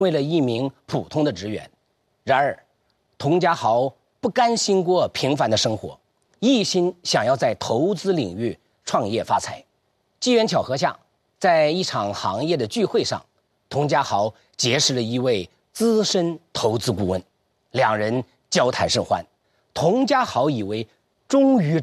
为了一名普通的职员。然而，童家豪不甘心过平凡的生活，一心想要在投资领域创业发财。机缘巧合下，在一场行业的聚会上，童家豪结识了一位资深投资顾问，两人交谈甚欢。童家豪以为终于